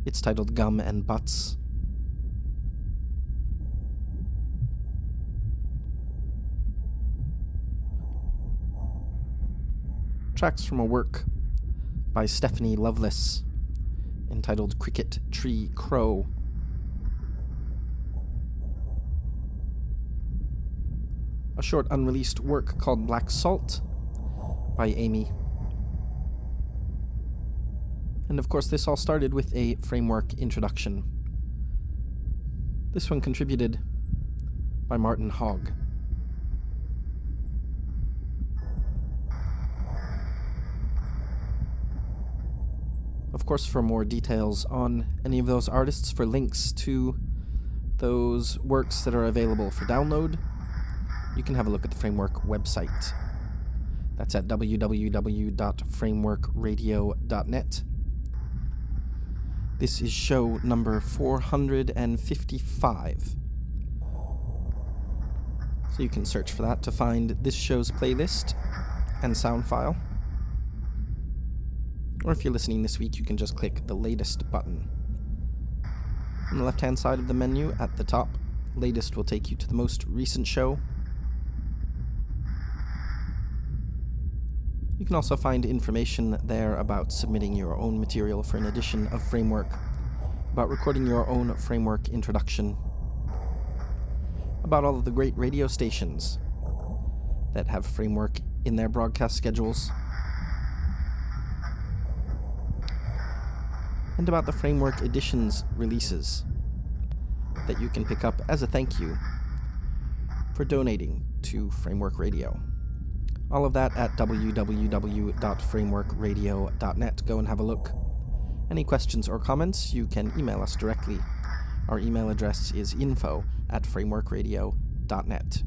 It's titled Gum and Butts. Tracks from a work by Stephanie Lovelace entitled Cricket Tree Crow. A short unreleased work called Black Salt by Amy. And of course this all started with a framework introduction. This one contributed by Martin Hogg. Of course, for more details on any of those artists, for links to those works that are available for download, you can have a look at the Framework website. That's at www.frameworkradio.net. This is show number 455. So you can search for that to find this show's playlist and sound file. Or if you're listening this week, you can just click the latest button. On the left-hand side of the menu at the top, latest will take you to the most recent show. You can also find information there about submitting your own material for an edition of Framework, about recording your own Framework introduction, about all of the great radio stations that have Framework in their broadcast schedules, and about the Framework Editions releases that you can pick up as a thank you for donating to Framework Radio. All of that at www.frameworkradio.net. Go and have a look. Any questions or comments, you can email us directly. Our email address is info@frameworkradio.net.